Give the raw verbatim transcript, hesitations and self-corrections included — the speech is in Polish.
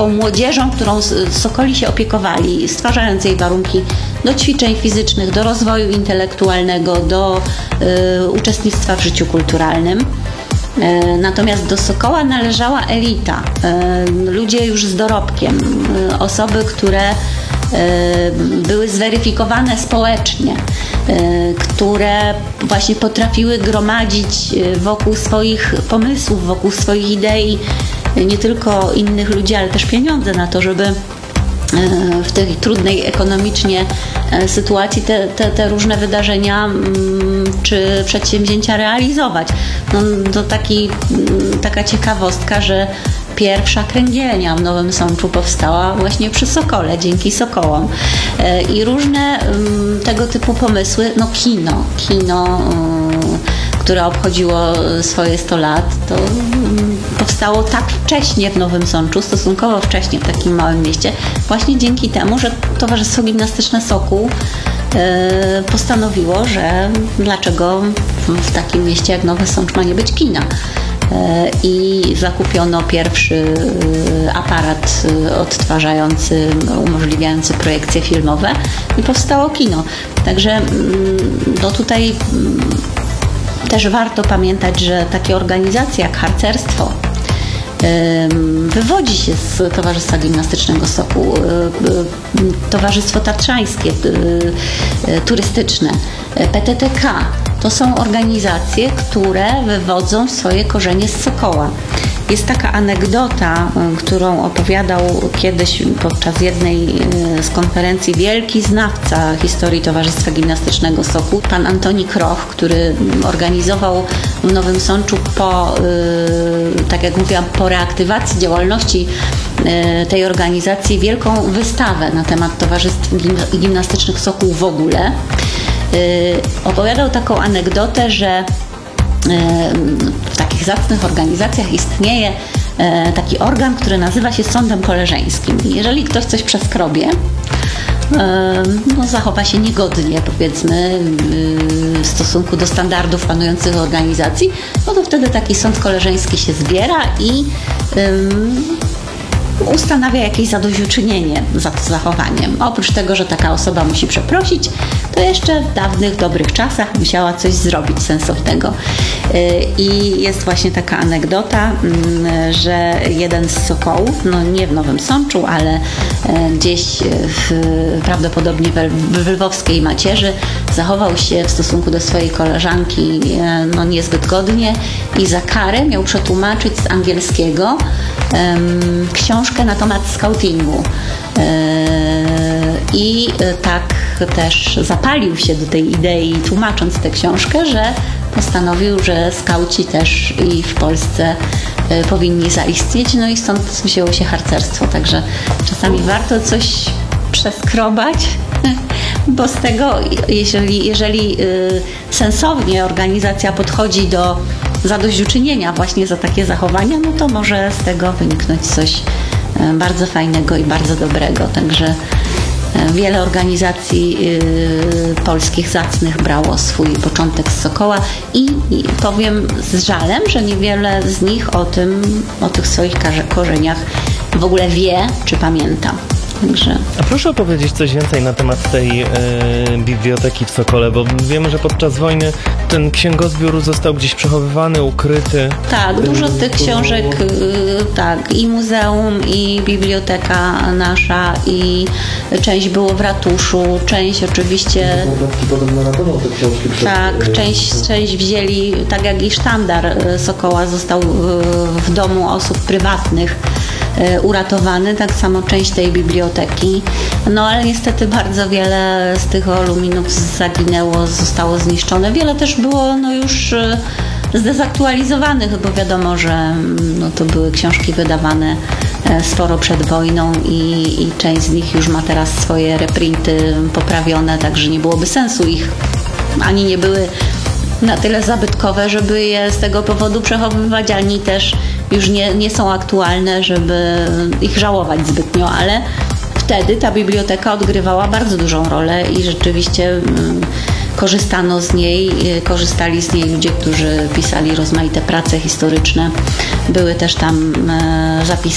taką młodzieżą, którą Sokoli się opiekowali, stwarzając jej warunki do ćwiczeń fizycznych, do rozwoju intelektualnego, do y, uczestnictwa w życiu kulturalnym. Y, natomiast do Sokoła należała elita, y, ludzie już z dorobkiem, y, osoby, które były zweryfikowane społecznie, które właśnie potrafiły gromadzić wokół swoich pomysłów, wokół swoich idei nie tylko innych ludzi, ale też pieniądze na to, żeby w tej trudnej ekonomicznie sytuacji te, te, te różne wydarzenia czy przedsięwzięcia realizować. No, to taki, taka ciekawostka, że pierwsza kręgielnia w Nowym Sączu powstała właśnie przy Sokole, dzięki Sokołom. I różne tego typu pomysły, no kino, kino, które obchodziło swoje sto lat, to powstało tak wcześnie w Nowym Sączu, stosunkowo wcześnie w takim małym mieście, właśnie dzięki temu, że Towarzystwo Gimnastyczne Sokół postanowiło, że dlaczego w takim mieście jak Nowy Sącz ma nie być kina. I zakupiono pierwszy aparat odtwarzający, umożliwiający projekcje filmowe i powstało kino. Także no tutaj też warto pamiętać, że takie organizacje jak harcerstwo wywodzi się z Towarzystwa Gimnastycznego Sokół, Towarzystwo Tatrzańskie, turystyczne, P T T K. To są organizacje, które wywodzą swoje korzenie z Sokoła. Jest taka anegdota, którą opowiadał kiedyś podczas jednej z konferencji wielki znawca historii Towarzystwa Gimnastycznego Sokół, pan Antoni Kroch, który organizował w Nowym Sączu po, tak jak mówiłam, po reaktywacji działalności tej organizacji wielką wystawę na temat Towarzystw Gimnastycznych Sokół w ogóle. Opowiadał taką anegdotę, że w takich zacnych organizacjach istnieje taki organ, który nazywa się sądem koleżeńskim. Jeżeli ktoś coś przeskrobie, no, zachowa się niegodnie, powiedzmy, w stosunku do standardów panujących w organizacji, no to wtedy taki sąd koleżeński się zbiera i ustanawia jakieś zadośćuczynienie za to zachowaniem. Oprócz tego, że taka osoba musi przeprosić, to jeszcze w dawnych, dobrych czasach musiała coś zrobić sensownego. I jest właśnie taka anegdota, że jeden z Sokołów, no nie w Nowym Sączu, ale gdzieś w, prawdopodobnie w lwowskiej Macierzy, zachował się w stosunku do swojej koleżanki no niezbyt godnie i za karę miał przetłumaczyć z angielskiego um, książkę na temat skautingu. I tak też zapalił się do tej idei, tłumacząc tę książkę, że postanowił, że skauci też i w Polsce powinni zaistnieć, no i stąd wzięło się harcerstwo, także czasami warto coś przeskrobać, bo z tego, jeżeli, jeżeli sensownie organizacja podchodzi do zadośćuczynienia właśnie za takie zachowania, no to może z tego wyniknąć coś bardzo fajnego i bardzo dobrego. Także wiele organizacji polskich zacnych brało swój początek z Sokoła i, i powiem z żalem, że niewiele z nich o tym, o tych swoich korzeniach w ogóle wie czy pamięta. Także... A proszę opowiedzieć coś więcej na temat tej e, biblioteki w Sokole, bo wiemy, że podczas wojny ten księgozbiór został gdzieś przechowywany, ukryty. Tak, dużo z tych książek, y, tak, i muzeum, i biblioteka nasza, i część było w ratuszu, część oczywiście... Podobno na pewno te książki przed... Tak, część, część wzięli, tak jak i sztandar Sokoła został w domu osób prywatnych uratowany, tak samo część tej biblioteki. No ale niestety bardzo wiele z tych oluminów zaginęło, zostało zniszczone. Wiele też było no już zdezaktualizowanych, bo wiadomo, że no, to były książki wydawane sporo przed wojną i, i część z nich już ma teraz swoje reprinty poprawione, także nie byłoby sensu ich, ani nie były na tyle zabytkowe, żeby je z tego powodu przechowywać, ani też już nie, nie są aktualne, żeby ich żałować zbytnio, ale wtedy ta biblioteka odgrywała bardzo dużą rolę i rzeczywiście mm, korzystano z niej, korzystali z niej ludzie, którzy pisali rozmaite prace historyczne. Były też tam e, zapisy